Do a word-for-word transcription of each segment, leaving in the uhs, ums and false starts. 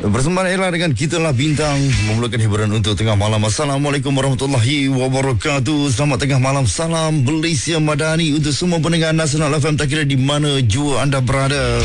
Bersama Ella dengan Kita Lah Bintang memulakan hiburan untuk tengah malam. Assalamualaikum warahmatullahi wabarakatuh. Selamat tengah malam. Salam Malaysia Madani untuk semua pendengar Nasional F M, tak kira di mana jua anda berada.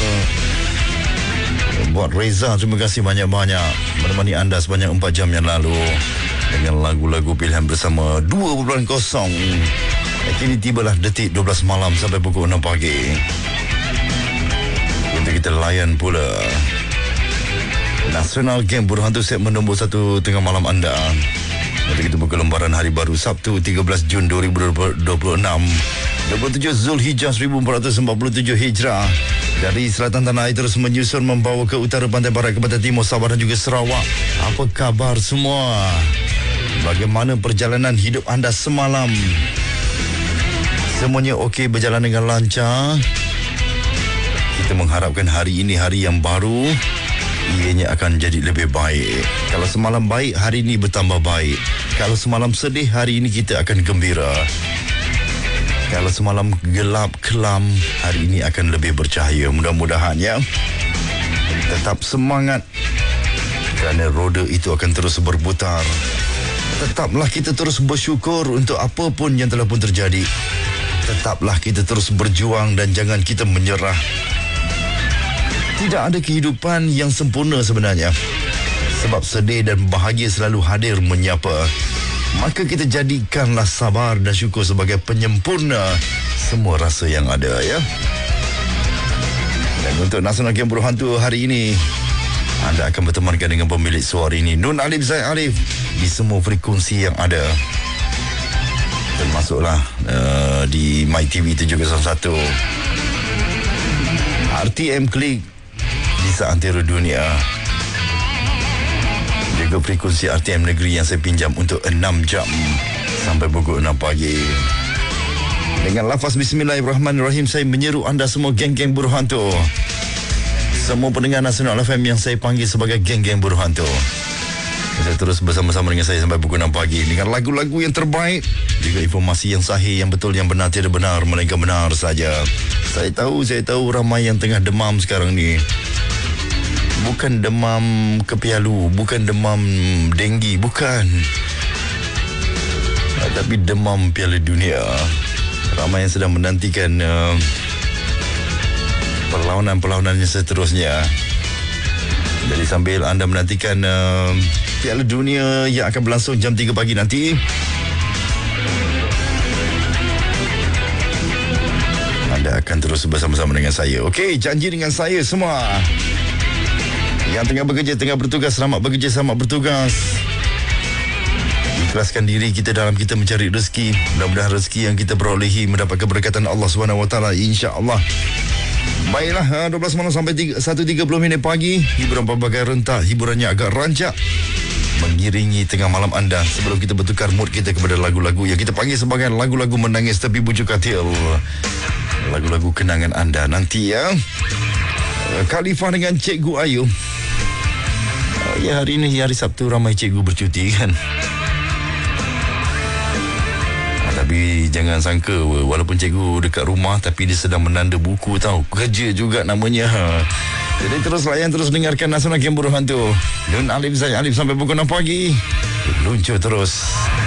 Buat Reza, terima kasih banyak-banyak menemani anda sepanjang empat jam yang lalu dengan lagu-lagu pilihan bersama dua titik kosong. Kini tibalah detik dua belas malam sampai pukul enam pagi untuk kita layan pula Nasional Game Buruh Hantu segmen nombor satu tengah malam anda. Untuk kita buka lembaran hari baru Sabtu tiga belas Jun dua ribu dua puluh enam, dua puluh tujuh Zulhijjah seribu empat ratus empat puluh tujuh Hijrah. Dari selatan tanah air terus menyusun membawa ke utara pantai barat, ke pantai timur Sabah dan juga Sarawak. Apa khabar semua? Bagaimana perjalanan hidup anda semalam? Semuanya okey, berjalan dengan lancar? Kita mengharapkan hari ini hari yang baru, ianya akan jadi lebih baik. Kalau semalam baik, hari ini bertambah baik. Kalau semalam sedih, hari ini kita akan gembira. Kalau semalam gelap, kelam, hari ini akan lebih bercahaya. Mudah-mudahan ya. Tetap semangat, kerana roda itu akan terus berputar. Tetaplah kita terus bersyukur untuk apapun yang telah pun terjadi. Tetaplah kita terus berjuang dan jangan kita menyerah. Tidak ada kehidupan yang sempurna sebenarnya, sebab sedih dan bahagia selalu hadir menyapa. Maka kita jadikanlah sabar dan syukur sebagai penyempurna semua rasa yang ada ya. Dan untuk Nasional Game Buruh Hantu hari ini, anda akan bertemankan dengan pemilik suara ini, Nun Alif Zaid Alif, di semua frekuensi yang ada. Termasuklah uh, di My T V tujuh kosong satu, R T M Klik di seantero dunia, juga frekuensi R T M Negeri yang saya pinjam untuk enam jam sampai pukul enam pagi. Dengan lafaz Bismillahirrahmanirrahim, saya menyeru anda semua geng-geng buruh hantu, semua pendengar Nasional F M yang saya panggil sebagai geng-geng buruh hantu. Kita terus bersama-sama dengan saya sampai pukul enam pagi dengan lagu-lagu yang terbaik, juga informasi yang sahih, yang betul, yang benar, tidak benar melainkan benar saja. Saya tahu, saya tahu ramai yang tengah demam sekarang ni. Bukan demam kepialu, bukan demam denggi, bukan. Tapi demam Piala Dunia. Ramai yang sedang menantikan uh, perlawanan-perlawanan yang seterusnya. Jadi sambil anda menantikan uh, Piala Dunia yang akan berlangsung jam tiga pagi nanti, anda akan terus bersama-sama dengan saya. Okey, janji dengan saya semua yang tengah bekerja, tengah bertugas, selamat bekerja, selamat bertugas. Ikhlaskan diri kita dalam kita mencari rezeki. Mudah-mudahan rezeki yang kita perolehi mendapat keberkatan Allah subhanahu wa taala, insya-Allah. Baiklah, dua belas malam sampai satu tiga puluh minit pagi, hiburan pelbagai rentak, hiburannya agak rancak, mengiringi tengah malam anda sebelum kita bertukar mood kita kepada lagu-lagu yang kita panggil sebagai lagu-lagu menangis tapi bujuk katil. Lagu-lagu kenangan anda nanti ya. Khalifah dengan Cikgu Ayu. Ya, hari ini hari Sabtu, ramai cikgu bercuti kan. Ha, tapi jangan sangka, walaupun cikgu dekat rumah, tapi dia sedang menanda buku tahu. Kerja juga namanya. Ha. Jadi terus layan, terus dengarkan Nasional Game Buruh Hantu. Nun Alif Zaid Alif sampai pukul enam pagi. Luncur terus.